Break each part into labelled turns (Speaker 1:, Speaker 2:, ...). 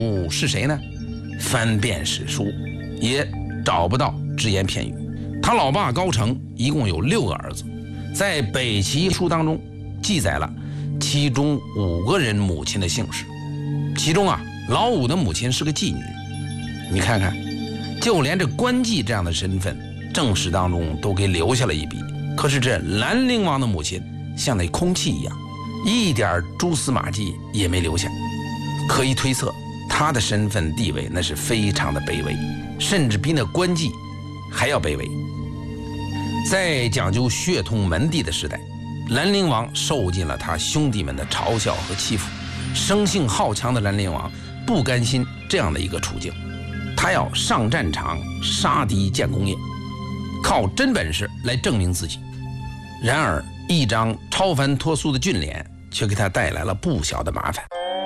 Speaker 1: 是谁呢？翻遍史书也找不到只言片语。他老爸高澄一共有6个儿子，在北齐书当中记载了其中5个人母亲的姓氏，其中老五的母亲是个妓女。你看看，就连这官妓这样的身份，正史当中都给留下了一笔。可是这兰陵王的母亲像那空气一样，一点蛛丝马迹也没留下。可以推测，他的身份地位那是非常的卑微，甚至比那官妓还要卑微。在讲究血统门第的时代，兰陵王受尽了他兄弟们的嘲笑和欺负。生性好强的兰陵王不甘心这样的一个处境，他要上战场杀敌建功业，靠真本事来证明自己。然而一张超凡脱俗的俊脸却给他带来了不小的麻烦。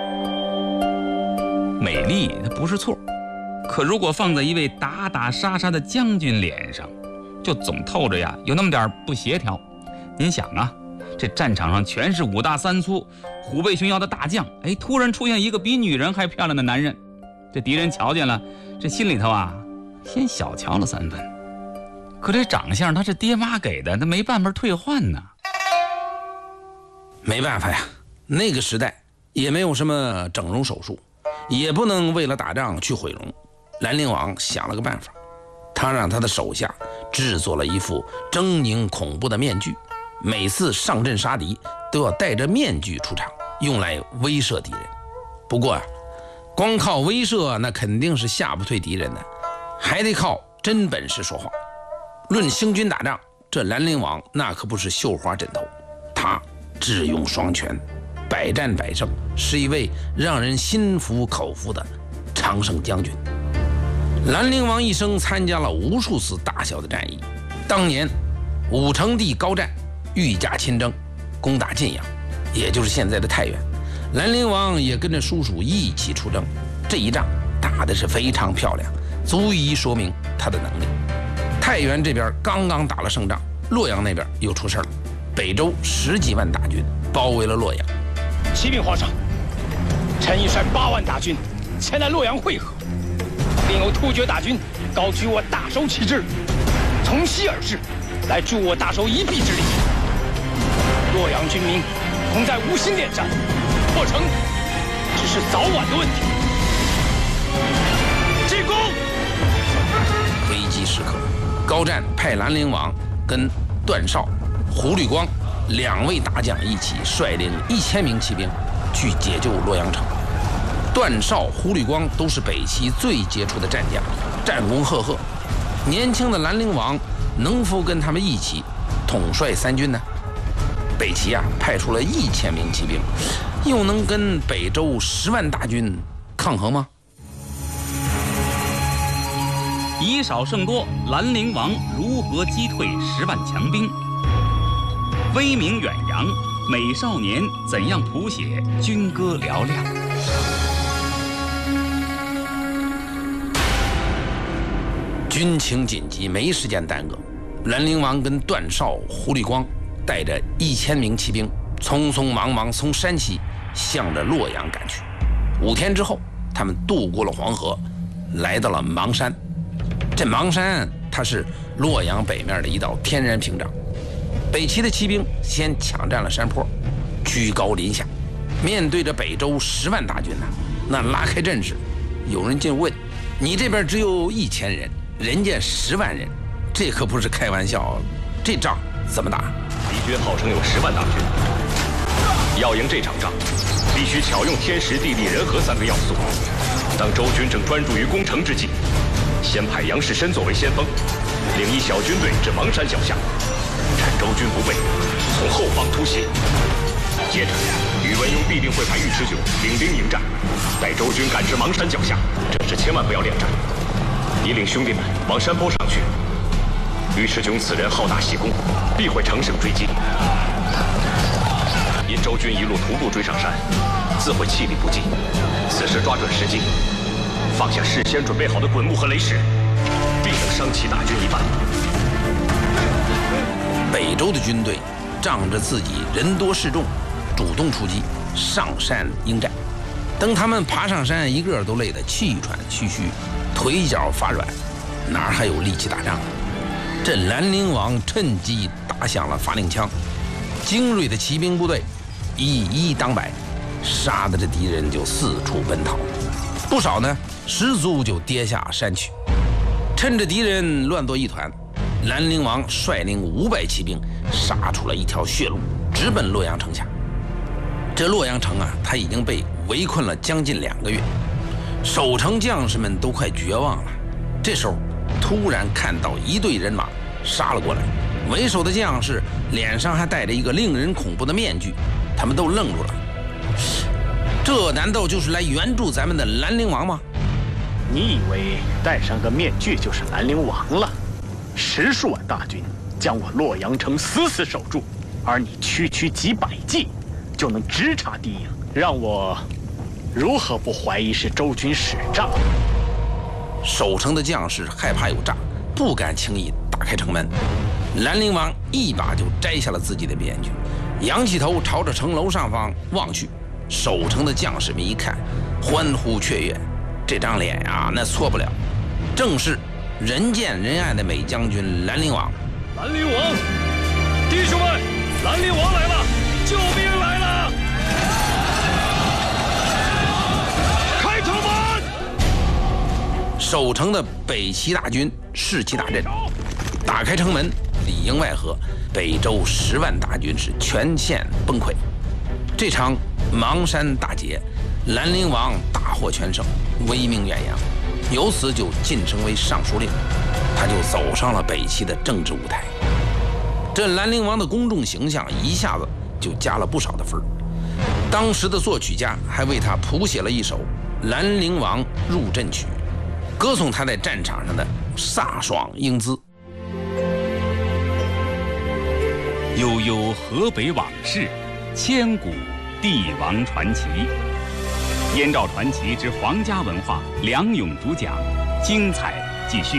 Speaker 2: 美丽它不是错，可如果放在一位打打杀杀的将军脸上，就总透着有那么点不协调。您想这战场上全是5大3粗、虎背熊腰的大将，突然出现一个比女人还漂亮的男人，这敌人瞧见了，这心里头先小瞧了3分。可这长相他是爹妈给的，他没办法退换呢。
Speaker 1: 没办法呀，那个时代也没有什么整容手术，也不能为了打仗去毁容。兰陵王想了个办法，他让他的手下制作了一副狰狞恐怖的面具，每次上阵杀敌都要戴着面具出场，用来威慑敌人。不过光靠威慑那肯定是吓不退敌人的，还得靠真本事说话。论兴军打仗，这兰陵王那可不是绣花枕头，他智勇双全，百战百胜，是一位让人心服口服的常胜将军。兰陵王一生参加了无数次大小的战役，当年武成帝高湛御驾亲征，攻打晋阳，也就是现在的太原，兰陵王也跟着叔叔一起出征。这一仗打的是非常漂亮，足以说明他的能力。太原这边刚刚打了胜仗，洛阳那边又出事了，北周10几万大军包围了洛阳。
Speaker 3: 启禀皇上，臣已率8万大军前来洛阳会合，另有突厥大军高举我大手旗帜，从西而至，来助我大手一臂之力。洛阳军民同在无心恋战，破城只是早晚的问题。进攻！
Speaker 1: 危机时刻，高湛派兰陵王跟段绍、胡律光2位大将一起率领1000名骑兵去解救洛阳城。段绍、胡律光都是北齐最杰出的战将，战功赫赫。年轻的兰陵王能否跟他们一起统帅3军呢？北齐派出了1000名骑兵，又能跟北周10万大军抗衡吗？
Speaker 2: 以少胜多，兰陵王如何击退10万强兵？威名远扬，美少年怎样谱写军歌嘹亮？
Speaker 1: 军情紧急，没时间耽搁。兰陵王跟段绍、胡律光带着1000名骑兵，匆匆忙忙从山西向着洛阳赶去。5天之后，他们渡过了黄河，来到了邙山。这邙山它是洛阳北面的一道天然屏障。北齐的骑兵先抢占了山坡，居高临下，面对着北周10万大军那拉开阵势。有人就问：你这边只有1000人，人家10万人，这可不是开玩笑，这仗怎么打？
Speaker 4: 敌军号称有10万大军，要赢这场仗，必须巧用天时地利人和3个要素。当周军正专注于攻城之际，先派杨士深作为先锋，领一小军队至邙山脚下，趁周军不备，从后方突袭。接着，宇文邕必定会派尉迟迥领兵迎战，待周军赶至邙山脚下，这时千万不要恋战，你领兄弟们往山坡上去。尉迟迥此人好大喜功，必会乘胜追击。因周军一路徒步追上山，自会气力不济。此时抓准时机，放下事先准备好的滚木和雷石，必能伤其大军一半。
Speaker 1: 北周的军队仗着自己人多势众，主动出击，上山应战。 等他们爬上山，一个都累得气喘吁吁，腿脚发软，哪还有力气打仗？这兰陵王趁机打响了发令枪，精锐的骑兵部队一当百，杀得这敌人就四处奔逃，不少呢失足就跌下山去。趁着敌人乱作一团，兰陵王率领500骑兵杀出了一条血路，直奔洛阳城下。这洛阳城啊，他已经被围困了将近2个月，守城将士们都快绝望了。这时候突然看到一队人马杀了过来，为首的将士脸上还戴着一个令人恐怖的面具，他们都愣住了。这难道就是来援助咱们的兰陵王吗？
Speaker 5: 你以为戴上个面具就是兰陵王了？10数万大军将我洛阳城死死守住，而你区几百骑就能直插敌营，让我如何不怀疑是周军使诈？
Speaker 1: 守城的将士害怕有诈，不敢轻易打开城门。兰陵王一把就摘下了自己的面具，仰起头朝着城楼上方望去。守城的将士们一看，欢呼雀跃，这张脸呀，那错不了，正是人见人爱的美将军兰陵王。
Speaker 3: 兰陵王，弟兄们，兰陵王来了，救兵来了！开城门！
Speaker 1: 守城的北齐大军士气大振，打开城门，里应外合，北周10万大军是全线崩溃。这场邙山大捷，兰陵王大获全胜，威名远扬，由此就晋升为尚书令，他就走上了北齐的政治舞台。这兰陵王的公众形象一下子就加了不少的分。当时的作曲家还为他谱写了一首《兰陵王入阵曲》，歌颂他在战场上的飒爽英姿。
Speaker 2: 悠悠河北往事，千古帝王传奇。燕赵传奇之皇家文化，梁勇主讲，精彩继续。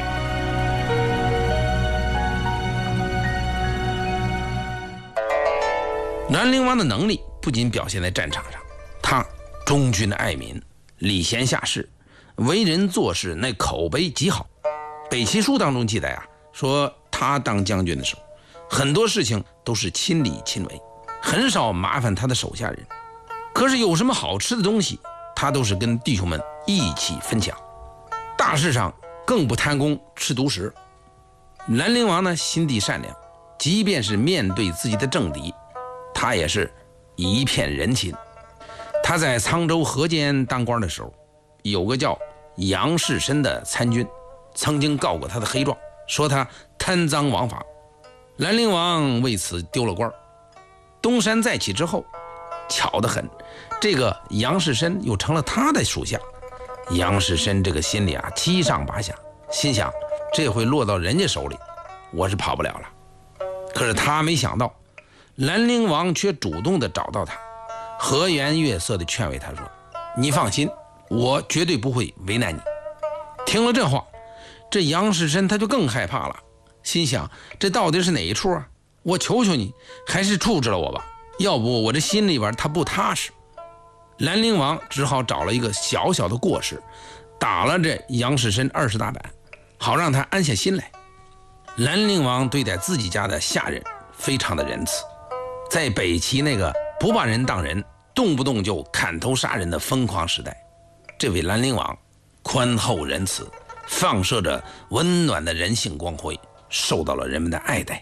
Speaker 1: 兰陵王的能力不仅表现在战场上，他忠君爱民，礼贤下士，为人做事那口碑极好。北齐书当中记载啊，说他当将军的时候，很多事情都是亲力亲为，很少麻烦他的手下人。可是有什么好吃的东西，他都是跟弟兄们一起分享。大事上更不贪功吃独食。兰陵王呢，心地善良，即便是面对自己的政敌，他也是一片人情。他在沧州河间当官的时候，有个叫杨士深的参军曾经告过他的黑状，说他贪赃枉法。兰陵王为此丢了官。东山再起之后，巧得很，这个杨士深又成了他的属下。杨士深这个心里啊七上八下，心想这回落到人家手里，我是跑不了了。可是他没想到，兰陵王却主动的找到他，和颜悦色的劝慰他说：“你放心，我绝对不会为难你。”听了这话，这杨士深他就更害怕了，心想这到底是哪一处啊？我求求你，还是处置了我吧，要不我这心里边他不踏实。兰陵王只好找了一个小小的过失，打了这杨士深20大板，好让他安下心来。兰陵王对待自己家的下人非常的仁慈，在北齐那个不把人当人，动不动就砍头杀人的疯狂时代，这位兰陵王宽厚仁慈，放射着温暖的人性光辉，受到了人们的爱戴。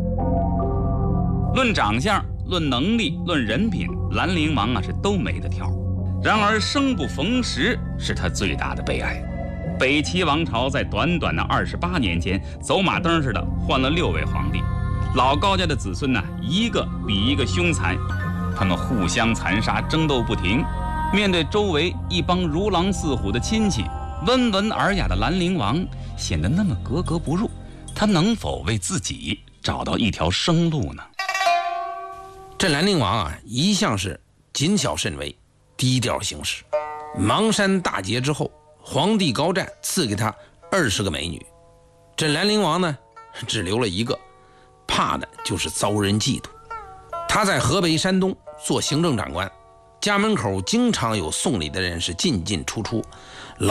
Speaker 2: 论长相，论能力，论人品，兰陵王是都没得挑。然而生不逢时是他最大的悲哀。北齐王朝在短短的28年间，走马灯似的换了6位皇帝，老高家的子孙一个比一个凶残，他们互相残杀，争斗不停。面对周围一帮如狼似虎的亲戚，温文尔雅的兰陵王显得那么格格不入，他能否为自己找到一条生路呢？
Speaker 1: 这兰陵王一向是谨小慎微，低调行事。邙山大捷之后，皇帝高湛赐给他20个美女，这兰陵王呢只留了一个，怕的就是遭人嫉妒。他在河北、山东做行政长官， 家门口经常有送礼的人是进进出出，